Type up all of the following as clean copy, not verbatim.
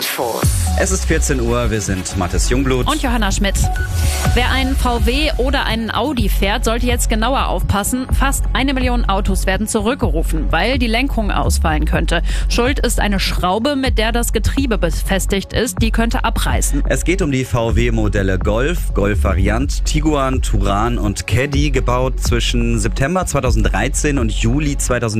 Infos. Es ist 14 Uhr, wir sind Mathis Jungblut und Johanna Schmidt. Wer einen VW oder einen Audi fährt, sollte jetzt genauer aufpassen. Fast 1 Million Autos werden zurückgerufen, weil die Lenkung ausfallen könnte. Schuld ist eine Schraube, mit der das Getriebe befestigt ist. Die könnte abreißen. Es geht um die VW-Modelle Golf, Golf-Variant, Tiguan, Touran und Caddy, gebaut zwischen September 2013 und Juli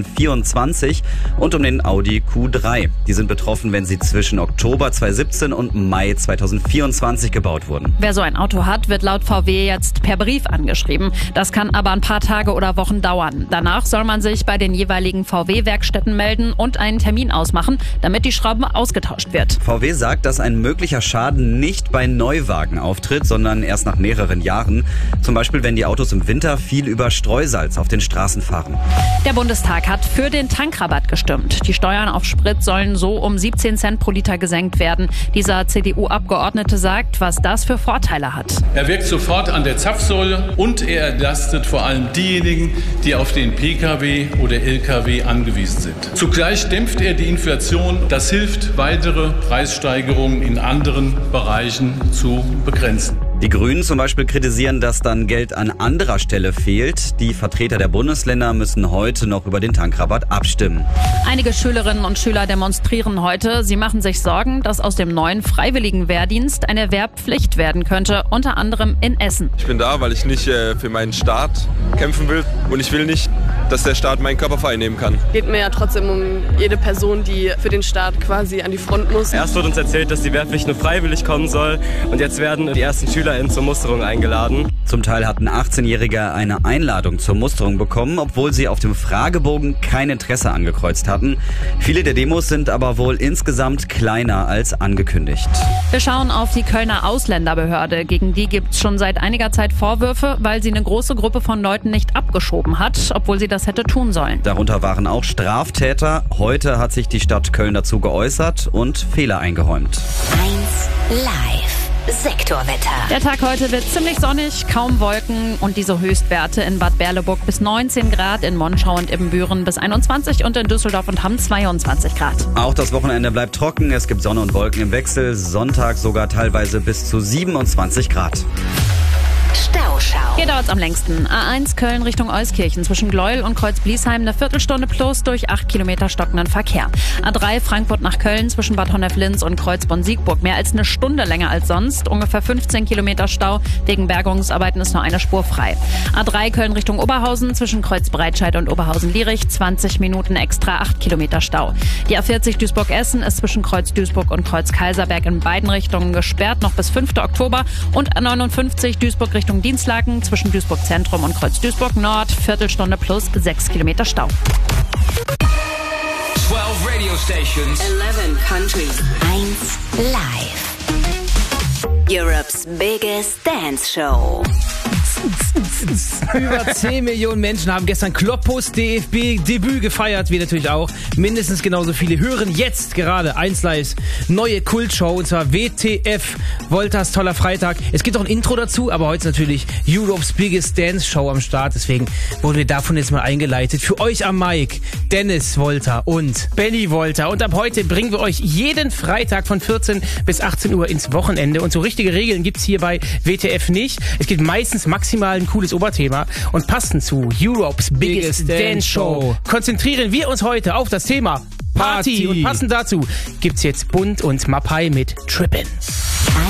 2024, und um den Audi Q3. Die sind betroffen, wenn sie zwischen Oktober 2017 und Mai 2024 gebaut wurden. Wer so ein Auto hat, wird laut VW jetzt per Brief angeschrieben. Das kann aber ein paar Tage oder Wochen dauern. Danach soll man sich bei den jeweiligen VW-Werkstätten melden und einen Termin ausmachen, damit die Schraube ausgetauscht wird. VW sagt, dass ein möglicher Schaden nicht bei Neuwagen auftritt, sondern erst nach mehreren Jahren. Zum Beispiel, wenn die Autos im Winter viel über Streusalz auf den Straßen fahren. Der Bundestag hat für den Tankrabatt gestimmt. Die Steuern auf Sprit sollen so um 17 Cent pro Liter gesenkt werden. Dieser CDU-Abgeordnete sagt, was das für Vorteile hat. Er wirkt sofort an der Zapfsäule und er entlastet vor allem diejenigen, die auf den Pkw oder Lkw angewiesen sind. Zugleich dämpft er die Inflation. Das hilft, weitere Preissteigerungen in anderen Bereichen zu begrenzen. Die Grünen zum Beispiel kritisieren, dass dann Geld an anderer Stelle fehlt. Die Vertreter der Bundesländer müssen heute noch über den Tankrabatt abstimmen. Einige Schülerinnen und Schüler demonstrieren heute. Sie machen sich Sorgen, dass aus dem neuen freiwilligen Wehrdienst eine Wehrpflicht werden könnte, unter anderem in Essen. Ich bin da, weil ich nicht für meinen Staat kämpfen will, und ich will nicht, dass der Staat meinen Körper einnehmen kann. Geht mir ja trotzdem um jede Person, die für den Staat quasi an die Front muss. Erst wird uns erzählt, dass die Wehrpflicht nur freiwillig kommen soll, und jetzt werden die ersten SchülerInnen zur Musterung eingeladen. Zum Teil hatten 18-Jährige eine Einladung zur Musterung bekommen, obwohl sie auf dem Fragebogen kein Interesse angekreuzt hatten. Viele der Demos sind aber wohl insgesamt kleiner als angekündigt. Wir schauen auf die Kölner Ausländerbehörde. Gegen die gibt es schon seit einiger Zeit Vorwürfe, weil sie eine große Gruppe von Leuten nicht abgeschoben hat, obwohl sie das hätte tun sollen. Darunter waren auch Straftäter. Heute hat sich die Stadt Köln dazu geäußert und Fehler eingeräumt. 1 Live. Sektorwetter. Der Tag heute wird ziemlich sonnig, kaum Wolken und diese Höchstwerte in Bad Berleburg bis 19 Grad, in Monschau und Ibbenbüren bis 21 und in Düsseldorf und Hamm 22 Grad. Auch das Wochenende bleibt trocken, es gibt Sonne und Wolken im Wechsel, Sonntag sogar teilweise bis zu 27 Grad. Stauschau. Hier dauert es am längsten. A1 Köln Richtung Euskirchen zwischen Gleuel und Kreuz-Bliesheim eine Viertelstunde plus durch 8 Kilometer stockenden Verkehr. A3 Frankfurt nach Köln zwischen Bad Honnef-Linz und Kreuzborn-Siegburg mehr als eine Stunde länger als sonst. Ungefähr 15 Kilometer Stau. Wegen Bergungsarbeiten ist nur eine Spur frei. A3 Köln Richtung Oberhausen zwischen Kreuz-Breitscheid und Oberhausen-Lierich 20 Minuten extra 8 Kilometer Stau. Die A40 Duisburg-Essen ist zwischen Kreuz-Duisburg und Kreuz-Kaiserberg in beiden Richtungen gesperrt, noch bis 5. Oktober. Und A59 Duisburg Richtung Dienstlaken zwischen Duisburg Zentrum und Kreuz Duisburg Nord, Viertelstunde plus 6 Kilometer Stau. 12 radio stations. 11 countries. 1 Live. Europe's biggest dance show. Über 10 Millionen Menschen haben gestern Kloppos DFB-Debüt gefeiert, wir natürlich auch. Mindestens genauso viele hören jetzt gerade 1 Lives neue Kultshow, und zwar WTF, Wolters toller Freitag. Es gibt auch ein Intro dazu, aber heute natürlich Europe's Biggest Dance Show am Start. Deswegen wurden wir davon jetzt mal eingeleitet. Für euch am Mic Dennis Wolter und Benny Wolter. Und ab heute bringen wir euch jeden Freitag von 14 bis 18 Uhr ins Wochenende. Und so richtige Regeln gibt's hier bei WTF nicht. Es gibt meistens maximal ein cooles Oberthema, und passend zu Europe's Biggest Dance Show konzentrieren wir uns heute auf das Thema Party. Und passend dazu gibt's jetzt Bund und Mapai mit Trippin'.